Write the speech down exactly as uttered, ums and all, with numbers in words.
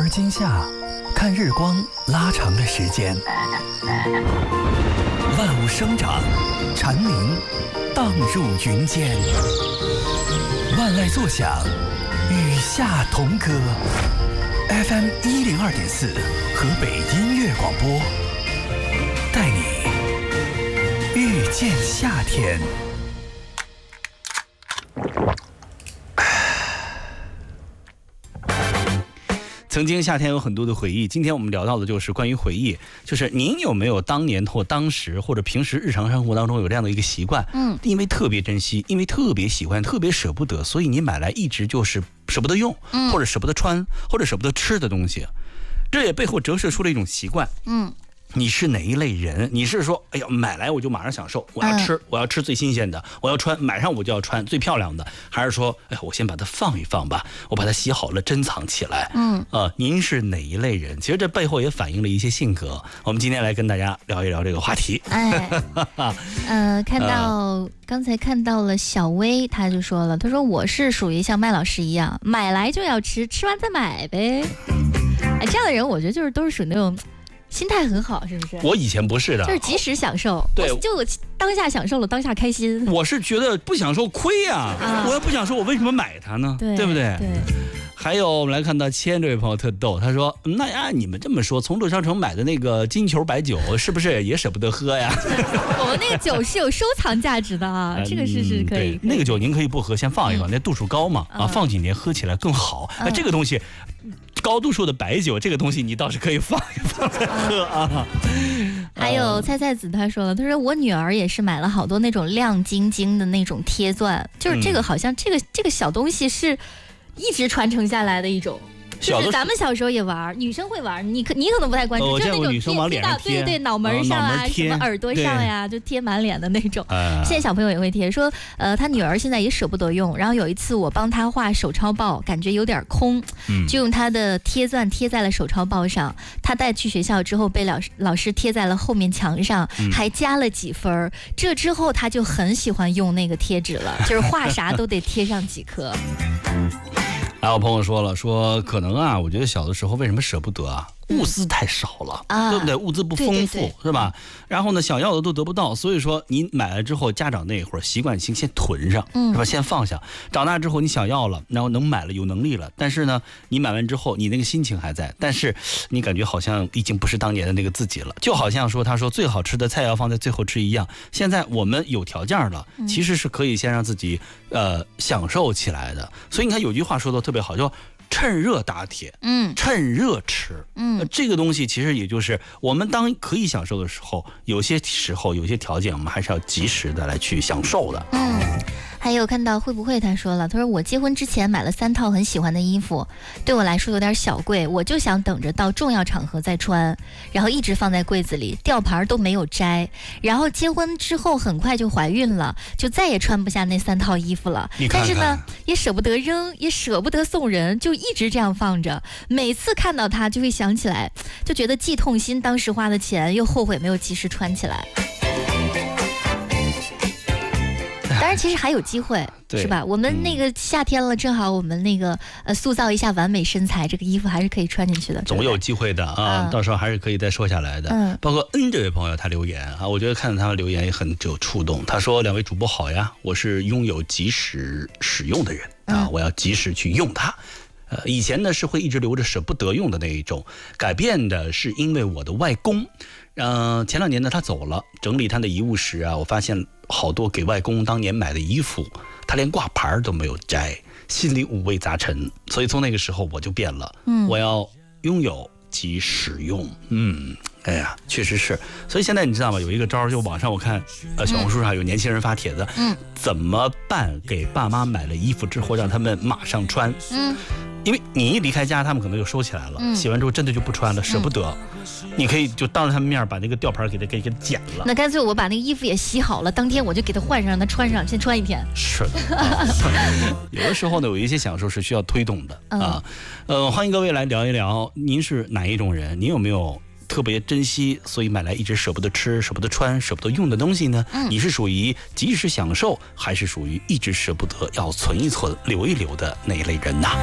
今夏，看日光拉长的时间，万物生长，蝉鸣荡入云间，万籁作响，与夏同歌。F M 一零二点四，河北音乐广播，带你遇见夏天。曾经夏天有很多的回忆，今天我们聊到的就是关于回忆，就是您有没有当年或当时或者平时日常生活当中有这样的一个习惯，嗯，因为特别珍惜，因为特别喜欢，特别舍不得，所以你买来一直就是舍不得用，嗯，或者舍不得穿，或者舍不得吃的东西，这也背后折射出了一种习惯，嗯。你是哪一类人？你是说，哎呀，买来我就马上享受，我要吃，嗯、我要吃最新鲜的，我要穿，买上我就要穿最漂亮的，还是说，哎呀，我先把它放一放吧，我把它洗好了珍藏起来？嗯，呃，您是哪一类人？其实这背后也反映了一些性格。我们今天来跟大家聊一聊这个话题。哎， 呃，看到、呃、刚才看到了小薇，他就说了，他说我是属于像麦老师一样，买来就要吃，吃完再买呗。哎，这样的人，我觉得就是都是属于那种。心态很好，是不是？ 我以前不是的， 就是及时享受，对，就当下享受了，当下开心。 我是觉得不享受亏呀、啊，啊、我要不享受，我为什么买它呢？对，对不对？ 对。 还有，我们来看到谦这位朋友特逗，他说：“那呀，你们这么说，从乐商城买的那个金球白酒，是不是也舍不得喝呀？” 我们那个酒是有收藏价值的啊，嗯、这个是是可以。 那个酒您可以不喝，先放一放，嗯、那度数高嘛，啊，放几年喝起来更好。那、嗯、这个东西。高度数的白酒，这个东西你倒是可以放一放再喝啊。 还有菜菜子他说了，他说我女儿也是买了好多那种亮晶晶的那种贴钻，就是这个好像这个、嗯、这个小东西是一直传承下来的一种。就是咱们小时候也玩，女生会玩，你可你可能不太关注， 哦、 就是那种女生往脸上贴， 对对对，脑门上啊，什么耳朵上呀，就贴满脸的那种。呃、现在小朋友也会贴，说呃，他女儿现在也舍不得用，然后有一次我帮他画手抄报，感觉有点空，嗯、就用他的贴钻贴在了手抄报上。他带去学校之后，被老师老师贴在了后面墙上，嗯、还加了几分。这之后他就很喜欢用那个贴纸了，就是画啥都得贴上几颗。 还有朋友说了，说可能啊，我觉得小的时候为什么舍不得啊？物资太少了，嗯、对不对？物资不丰富，对对对是吧？然后呢，想要的都得不到，所以说你买了之后，家长那会儿习惯性先囤上，嗯、是吧？先放下。长大之后你想要了，然后能买了，有能力了，但是呢，你买完之后，你那个心情还在，但是你感觉好像已经不是当年的那个自己了，就好像说他说最好吃的菜要放在最后吃一样。现在我们有条件了，其实是可以先让自己呃享受起来的。所以你看有句话说的特别好，叫趁热打铁，嗯，趁热吃，嗯，这个东西其实也就是我们当可以享受的时候，有些时候有些条件我们还是要及时的来去享受的。 嗯，还有看到会不会他说了，他说我结婚之前买了三套很喜欢的衣服，对我来说有点小贵，我就想等着到重要场合再穿，然后一直放在柜子里，吊牌都没有摘，然后结婚之后很快就怀孕了，就再也穿不下那三套衣服了。 你看看， 但是呢，也舍不得扔，也舍不得送人，就一直这样放着。每次看到它就会想起来，就觉得既痛心当时花的钱，又后悔没有及时穿起来。当然其实还有机会，是吧？我们那个夏天了，正好我们那个呃塑造一下完美身材，这个衣服还是可以穿进去的， 总有机会的啊、嗯！到时候还是可以再说下来的。嗯，包括恩这位朋友他留言啊，我觉得看到他的留言也很有触动。他说：“两位主播好呀，我是拥有及时使用的人啊，嗯、我要及时去用它。呃，以前呢是会一直留着舍不得用的那一种，改变的是因为我的外公。”嗯、呃，前两年呢，他走了，整理他的遗物时啊，我发现好多给外公当年买的衣服，他连挂牌都没有摘，心里五味杂陈。所以从那个时候我就变了，嗯，我要拥有及使用，嗯，哎呀，确实是。所以现在你知道吗？有一个招，就网上我看，呃，小红书上有年轻人发帖子，嗯，怎么办？给爸妈买了衣服之后，让他们马上穿，嗯。因为你一离开家，他们可能就收起来了，嗯、洗完之后真的就不穿了，舍不得。嗯、你可以就当着他们面把那个吊牌给他给给剪了。 那干脆我把那个衣服也洗好了，当天我就给他换上，让他穿上，先穿一天。 是的，啊、有的时候呢，有一些享受是需要推动的、嗯、啊。呃，欢迎各位来聊一聊，您是哪一种人？您有没有特别珍惜，所以买来一直舍不得吃、舍不得穿、舍不得用的东西呢？嗯、你是属于及时享受，还是属于一直舍不得要存一存、留一留的那一类人呢？